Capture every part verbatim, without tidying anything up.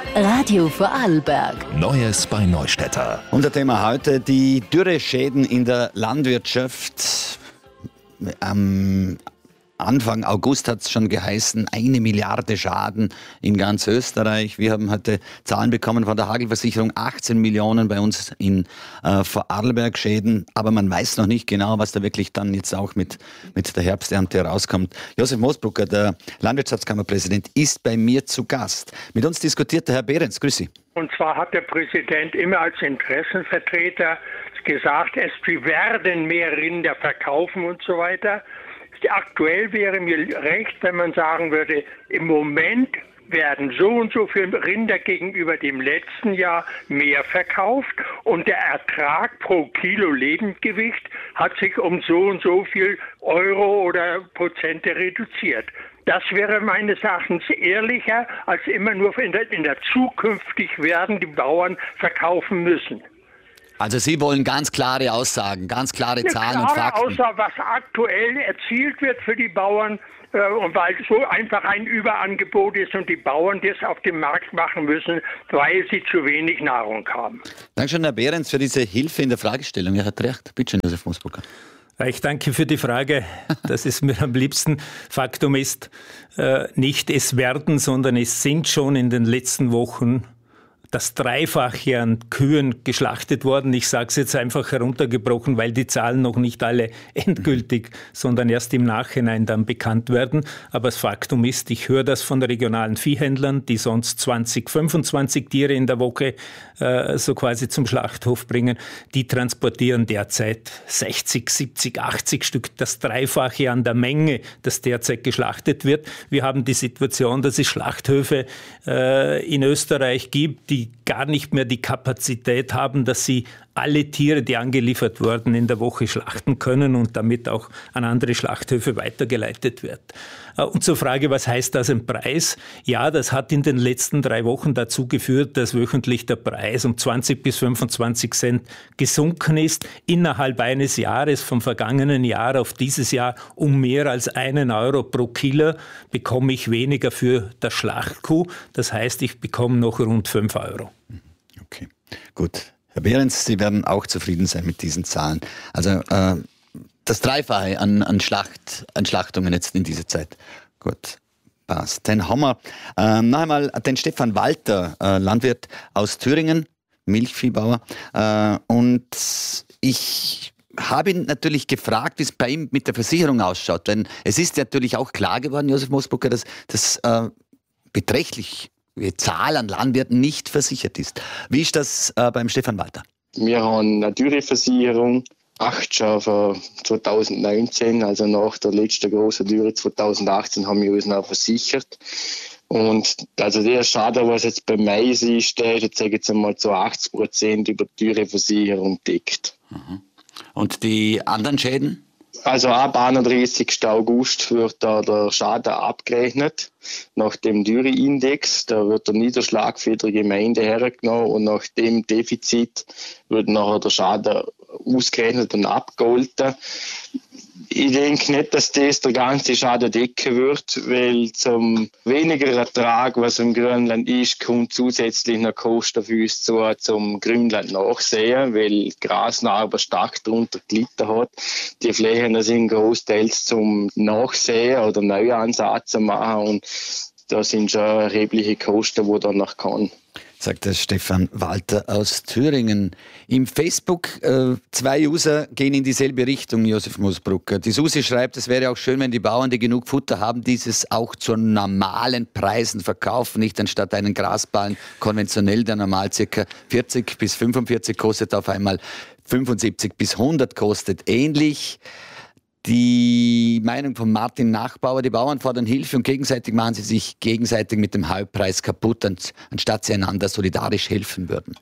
Radio Vorarlberg. Neues bei Neustädter. Unser Thema heute: die Dürreschäden in der Landwirtschaft. Am Anfang August hat es schon geheißen, eine Milliarde Schaden in ganz Österreich. Wir haben heute Zahlen bekommen von der Hagelversicherung, achtzehn Millionen bei uns in äh, Vorarlberg Schäden. Aber man weiß noch nicht genau, was da wirklich dann jetzt auch mit, mit der Herbsternte rauskommt. Josef Moosbrucker, der Landwirtschaftskammerpräsident, ist bei mir zu Gast. Mit uns diskutiert der Herr Behrens. Grüß Sie. Und zwar hat der Präsident immer als Interessenvertreter gesagt, es werden mehr Rinder verkaufen und so weiter. Aktuell wäre mir recht, wenn man sagen würde, im Moment werden so und so viele Rinder gegenüber dem letzten Jahr mehr verkauft und der Ertrag pro Kilo Lebendgewicht hat sich um so und so viel Euro oder Prozente reduziert. Das wäre meines Erachtens ehrlicher, als immer nur in der, in der zukünftig werden die Bauern verkaufen müssen. Also Sie wollen ganz klare Aussagen, ganz klare Zahlen Eine und klare Fakten. Aussage, was aktuell erzielt wird für die Bauern, äh, und weil so einfach ein Überangebot ist und die Bauern das auf dem Markt machen müssen, weil sie zu wenig Nahrung haben. Dankeschön, Herr Behrens, für diese Hilfe in der Fragestellung. Er hat recht. Bitte schön, Josef Moosbrucker. Ich danke für die Frage. Das ist mir am liebsten. Faktum ist äh, nicht es werden, sondern es sind schon in den letzten Wochen das Dreifache an Kühen geschlachtet worden. Ich sage es jetzt einfach heruntergebrochen, weil die Zahlen noch nicht alle endgültig, sondern erst im Nachhinein dann bekannt werden. Aber das Faktum ist, ich höre das von regionalen Viehhändlern, die sonst zwanzig, fünfundzwanzig Tiere in der Woche äh, so quasi zum Schlachthof bringen. Die transportieren derzeit sechzig, siebzig, achtzig Stück, das Dreifache an der Menge, das derzeit geschlachtet wird. Wir haben die Situation, dass es Schlachthöfe äh, in Österreich gibt, die die gar nicht mehr die Kapazität haben, dass sie alle Tiere, die angeliefert wurden, in der Woche schlachten können und damit auch an andere Schlachthöfe weitergeleitet wird. Und zur Frage, was heißt das im Preis? Ja, das hat in den letzten drei Wochen dazu geführt, dass wöchentlich der Preis um zwanzig bis fünfundzwanzig Cent gesunken ist. Innerhalb eines Jahres, vom vergangenen Jahr auf dieses Jahr, um mehr als einen Euro pro Kilo bekomme ich weniger für das Schlachtkuh. Das heißt, ich bekomme noch rund fünf Euro. Okay, gut. Herr Behrens, Sie werden auch zufrieden sein mit diesen Zahlen. Also äh, das Dreifache an, an, Schlacht, an Schlachtungen jetzt in dieser Zeit. Gut, passt. Dann haben wir äh, noch einmal den Stefan Walter, äh, Landwirt aus Thüringen, Milchviehbauer. Äh, und ich habe ihn natürlich gefragt, wie es bei ihm mit der Versicherung ausschaut. Denn es ist natürlich auch klar geworden, Josef Moosbrucker, dass das äh, beträchtlich die Zahl an Landwirten nicht versichert ist. Wie ist das äh, beim Stefan Walter? Wir haben eine Dürreversicherung, acht schon von zweitausendneunzehn, also nach der letzten großen Dürre zweitausendachtzehn haben wir uns noch versichert. Und also der Schaden, was jetzt beim Mais ist, der ist jetzt, sage ich jetzt einmal, zu achtzig Prozent über die Dürreversicherung deckt. Mhm. Und die anderen Schäden? Also ab einunddreißigsten August wird da der Schaden abgerechnet nach dem Dürreindex. Da wird der Niederschlag für die Gemeinde hergenommen und nach dem Defizit wird nachher der Schaden ausgerechnet und abgeholten. Ich denke nicht, dass das der ganze Schaden decken wird, weil zum weniger Ertrag, was im Grünland ist, kommt zusätzlich noch Kosten für uns zu, zum Grünland nachsehen, weil Grasnarbe stark darunter gelitten hat. Die Flächen sind großteils zum Nachsehen oder Neuansatz machen und da sind schon erhebliche Kosten, die danach kommen. Sagt der Stefan Walter aus Thüringen. Im Facebook, äh, zwei User gehen in dieselbe Richtung, Josef Moosbrucker. Die Susi schreibt, es wäre auch schön, wenn die Bauern, die genug Futter haben, dieses auch zu normalen Preisen verkaufen, nicht anstatt einen Grasballen konventionell, der normal ca. vierzig bis fünfundvierzig kostet, auf einmal fünfundsiebzig bis hundert kostet. Ähnlich die Meinung von Martin Nachbauer: Die Bauern fordern Hilfe und gegenseitig machen sie sich gegenseitig mit dem Halbpreis kaputt, anstatt sie einander solidarisch helfen würden.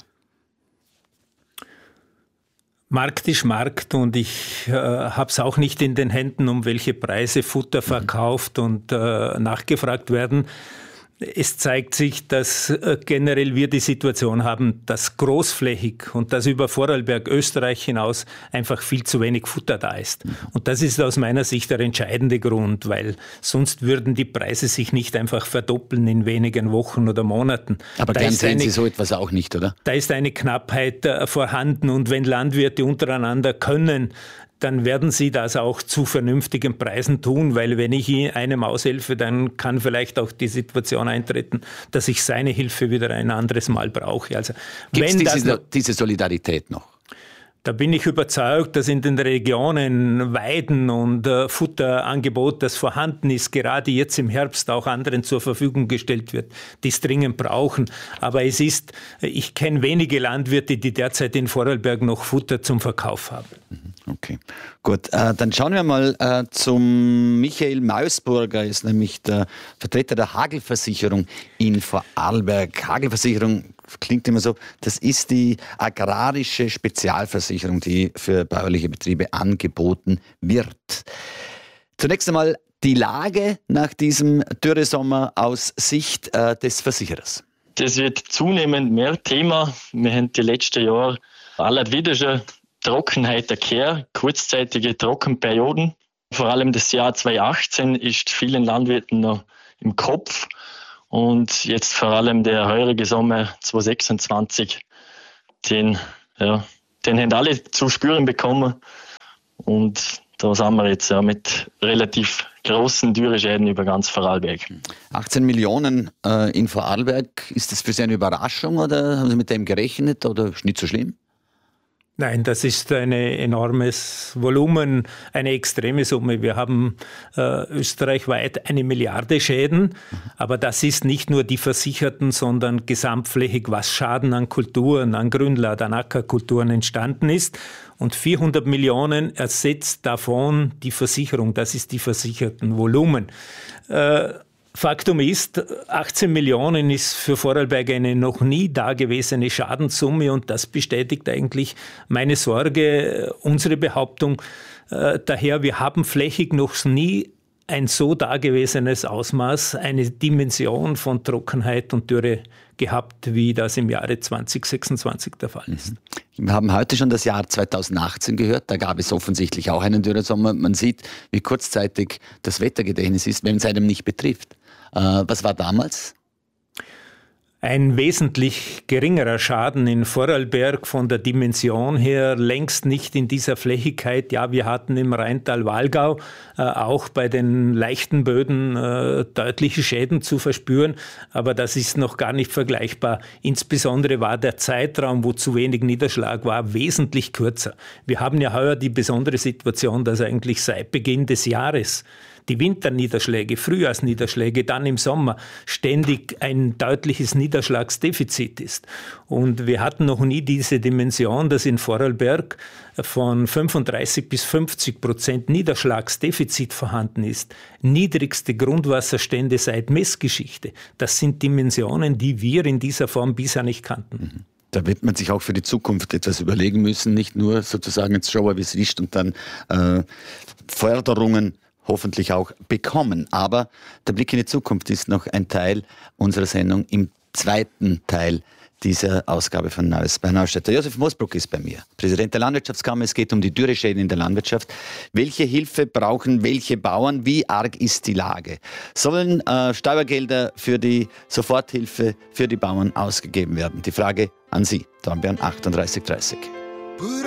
Markt ist Markt und ich äh, habe es auch nicht in den Händen, um welche Preise Futter verkauft und äh, nachgefragt werden. Es zeigt sich, dass generell wir die Situation haben, dass großflächig und dass über Vorarlberg, Österreich hinaus einfach viel zu wenig Futter da ist. Und das ist aus meiner Sicht der entscheidende Grund, weil sonst würden die Preise sich nicht einfach verdoppeln in wenigen Wochen oder Monaten. Aber da gern ist sehen eine, Sie so etwas auch nicht, oder? Da ist eine Knappheit äh, vorhanden und wenn Landwirte untereinander können, dann werden sie das auch zu vernünftigen Preisen tun, weil wenn ich einem aushelfe, dann kann vielleicht auch die Situation eintreten, dass ich seine Hilfe wieder ein anderes Mal brauche. Also, Gibt es wenn diese, das, diese Solidarität noch? Da bin ich überzeugt, dass in den Regionen Weiden und äh, Futterangebot, das vorhanden ist, gerade jetzt im Herbst auch anderen zur Verfügung gestellt wird, die es dringend brauchen. Aber es ist, ich kenne wenige Landwirte, die derzeit in Vorarlberg noch Futter zum Verkauf haben. Okay, gut. Äh, dann schauen wir mal äh, zum Michael Mausburger, ist nämlich der Vertreter der Hagelversicherung in Vorarlberg. Hagelversicherung klingt immer so, das ist die agrarische Spezialversicherung, die für bäuerliche Betriebe angeboten wird. Zunächst einmal die Lage nach diesem Dürresommer aus Sicht äh, des Versicherers. Das wird zunehmend mehr Thema. Wir haben die letzten Jahre alle wieder schon Trockenheit erkehrt, kurzzeitige Trockenperioden. Vor allem das Jahr zweitausendachtzehn ist vielen Landwirten noch im Kopf. Und jetzt vor allem der heurige Sommer zweitausendsechsundzwanzig, den, ja, den haben alle zu spüren bekommen. Und da sind wir jetzt ja mit relativ großen Dürreschäden über ganz Vorarlberg. achtzehn Millionen äh, in Vorarlberg, ist das für Sie eine Überraschung oder haben Sie mit dem gerechnet oder ist nicht so schlimm? Nein, das ist ein enormes Volumen, eine extreme Summe. Wir haben äh, österreichweit eine Milliarde Schäden, mhm. aber das ist nicht nur die Versicherten, sondern gesamtflächig, was Schaden an Kulturen, an Grünland, an Ackerkulturen entstanden ist. Und vierhundert Millionen ersetzt davon die Versicherung. Das ist die versicherten Volumen. Äh, Faktum ist, achtzehn Millionen ist für Vorarlberg eine noch nie dagewesene Schadenssumme und das bestätigt eigentlich meine Sorge, unsere Behauptung. Äh, daher, wir haben flächig noch nie ein so dagewesenes Ausmaß, eine Dimension von Trockenheit und Dürre gehabt, wie das im Jahre zweitausendsechsundzwanzig der Fall ist. Wir haben heute schon das Jahr zweitausendachtzehn gehört, da gab es offensichtlich auch einen Dürresommer. Man sieht, wie kurzzeitig das Wettergedächtnis ist, wenn es einem nicht betrifft. Äh, was war damals? Ein wesentlich geringerer Schaden in Vorarlberg von der Dimension her, längst nicht in dieser Flächigkeit. Ja, wir hatten im Rheintal-Walgau äh, auch bei den leichten Böden äh, deutliche Schäden zu verspüren, aber das ist noch gar nicht vergleichbar. Insbesondere war der Zeitraum, wo zu wenig Niederschlag war, wesentlich kürzer. Wir haben ja heuer die besondere Situation, dass eigentlich seit Beginn des Jahres die Winterniederschläge, Frühjahrsniederschläge, dann im Sommer ständig ein deutliches Niederschlagsdefizit ist. Und wir hatten noch nie diese Dimension, dass in Vorarlberg von fünfunddreißig bis fünfzig Prozent Niederschlagsdefizit vorhanden ist. Niedrigste Grundwasserstände seit Messgeschichte. Das sind Dimensionen, die wir in dieser Form bisher nicht kannten. Da wird man sich auch für die Zukunft etwas überlegen müssen, nicht nur sozusagen jetzt schauen, wie es ist und dann äh, Förderungen hoffentlich auch bekommen. Aber der Blick in die Zukunft ist noch ein Teil unserer Sendung im zweiten Teil dieser Ausgabe von Neues bei Neustädter. Josef Moosbruck ist bei mir, Präsident der Landwirtschaftskammer. Es geht um die Dürreschäden in der Landwirtschaft. Welche Hilfe brauchen welche Bauern? Wie arg ist die Lage? Sollen äh, Steuergelder für die Soforthilfe für die Bauern ausgegeben werden? Die Frage an Sie, Dornbirn achtunddreißig dreißig.